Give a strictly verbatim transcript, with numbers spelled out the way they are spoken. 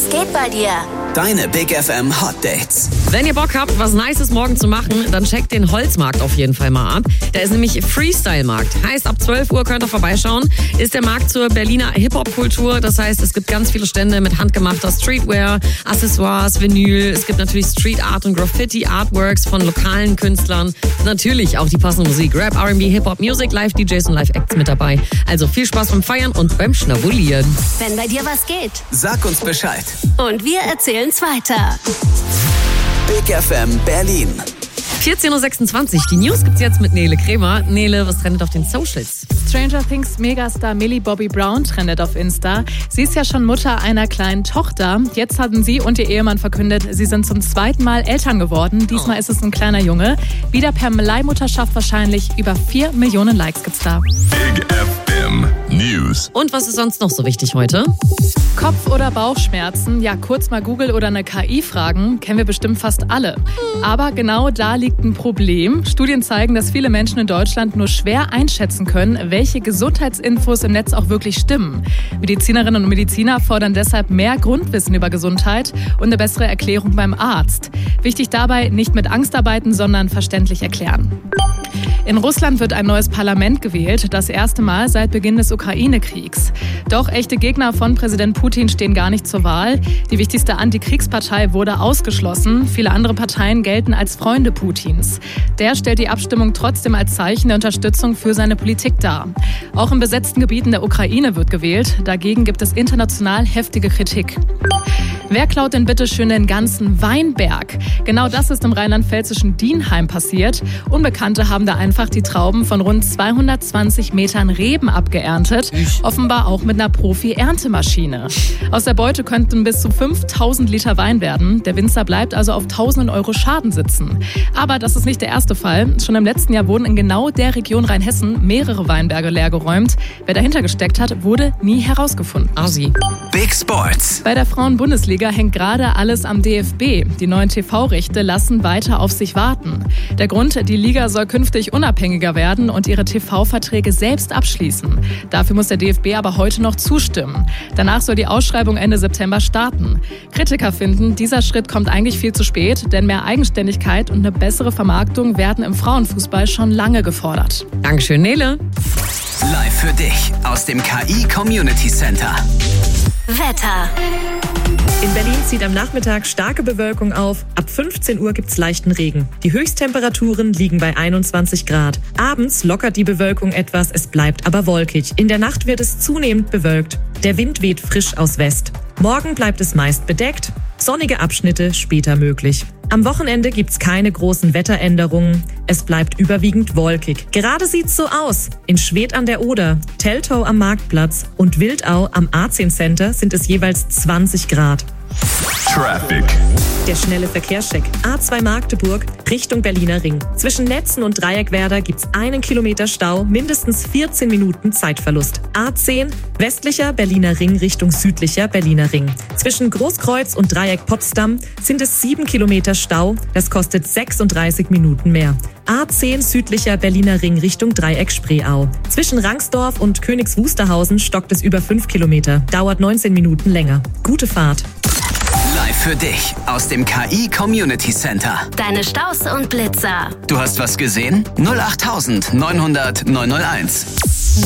Was geht bei dir? Deine Big F M Hot Dates. Wenn ihr Bock habt, was Nices morgen zu machen, dann checkt den Holzmarkt auf jeden Fall mal ab. Der ist nämlich Freestyle-Markt. Heißt, ab zwölf Uhr könnt ihr vorbeischauen. Ist der Markt zur Berliner Hip-Hop-Kultur. Das heißt, es gibt ganz viele Stände mit handgemachter Streetwear, Accessoires, Vinyl. Es gibt natürlich Street Art und Graffiti-Artworks von lokalen Künstlern. Natürlich auch die passende Musik. Rap, R and B, Hip-Hop, Music, Live-D Js und Live-Acts mit dabei. Also viel Spaß beim Feiern und beim Schnabulieren. Wenn bei dir was geht. Sag uns Bescheid. Und wir erzählen's weiter. Big F M Berlin. vierzehn Uhr sechsundzwanzig. Die News gibt's jetzt mit Nele Kremer. Nele, was trendet auf den Socials? Stranger Things Megastar Millie Bobby Brown trendet auf Insta. Sie ist ja schon Mutter einer kleinen Tochter. Jetzt hatten sie und ihr Ehemann verkündet, sie sind zum zweiten Mal Eltern geworden. Diesmal oh. ist es ein kleiner Junge. Wieder per Leihmutterschaft wahrscheinlich. Über vier Millionen Likes gibt's da. Big F M News. Und was ist sonst noch so wichtig heute? Kopf- oder Bauchschmerzen, ja kurz mal Google oder eine K I fragen, kennen wir bestimmt fast alle. Aber genau da liegt ein Problem. Studien zeigen, dass viele Menschen in Deutschland nur schwer einschätzen können, welche Gesundheitsinfos im Netz auch wirklich stimmen. Medizinerinnen und Mediziner fordern deshalb mehr Grundwissen über Gesundheit und eine bessere Erklärung beim Arzt. Wichtig dabei, nicht mit Angst arbeiten, sondern verständlich erklären. In Russland wird ein neues Parlament gewählt, das erste Mal seit Beginn des Ukraine-Kriegs. Doch echte Gegner von Präsident Putin stehen gar nicht zur Wahl. Die wichtigste Antikriegspartei wurde ausgeschlossen. Viele andere Parteien gelten als Freunde Putins. Der stellt die Abstimmung trotzdem als Zeichen der Unterstützung für seine Politik dar. Auch in besetzten Gebieten der Ukraine wird gewählt. Dagegen gibt es international heftige Kritik. Wer klaut denn bitte schön den ganzen Weinberg? Genau das ist im rheinland-pfälzischen Dienheim passiert. Unbekannte haben da einfach die Trauben von rund zweihundertzwanzig Metern Reben abgeerntet. Offenbar auch mit einer Profi-Erntemaschine. Aus der Beute könnten bis zu fünftausend Liter Wein werden. Der Winzer bleibt also auf tausenden Euro Schaden sitzen. Aber das ist nicht der erste Fall. Schon im letzten Jahr wurden in genau der Region Rheinhessen mehrere Weinberge leergeräumt. Wer dahinter gesteckt hat, wurde nie herausgefunden. Asi. Big Sports. Bei der Frauen-Bundesliga hängt gerade alles am D F B. Die neuen T V-Rechte lassen weiter auf sich warten. Der Grund, die Liga soll künftig unabhängiger werden und ihre T V-Verträge selbst abschließen. Dafür muss der D F B aber heute noch zustimmen. Danach soll die Ausschreibung Ende September starten. Kritiker finden, dieser Schritt kommt eigentlich viel zu spät, denn mehr Eigenständigkeit und eine bessere Vermarktung werden im Frauenfußball schon lange gefordert. Dankeschön, Nele. Live für dich aus dem K I Community Center. Wetter. In Berlin zieht am Nachmittag starke Bewölkung auf. Ab fünfzehn Uhr gibt's leichten Regen. Die Höchsttemperaturen liegen bei einundzwanzig Grad. Abends lockert die Bewölkung etwas, es bleibt aber wolkig. In der Nacht wird es zunehmend bewölkt. Der Wind weht frisch aus West. Morgen bleibt es meist bedeckt. Sonnige Abschnitte später möglich. Am Wochenende gibt's keine großen Wetteränderungen. Es bleibt überwiegend wolkig. Gerade sieht's so aus. In Schwedt an der Oder, Teltow am Marktplatz und Wildau am A zehn Center sind es jeweils zwanzig Grad. Traffic. Der schnelle Verkehrscheck. A zwei Magdeburg Richtung Berliner Ring. Zwischen Netzen und Dreieckwerder gibt's einen Kilometer Stau, mindestens vierzehn Minuten Zeitverlust. A zehn westlicher Berliner Ring Richtung südlicher Berliner Ring. Zwischen Großkreuz und Dreieck Potsdam sind es sieben Kilometer Stau. Das kostet sechsunddreißig Minuten mehr. A zehn südlicher Berliner Ring Richtung Dreieck Spreeau. Zwischen Rangsdorf und Königs Wusterhausen stockt es über fünf Kilometer. Dauert neunzehn Minuten länger. Gute Fahrt. Live für dich aus dem K I Community Center. Deine Staus und Blitzer. Du hast was gesehen? null acht neunhundert neunhunderteins.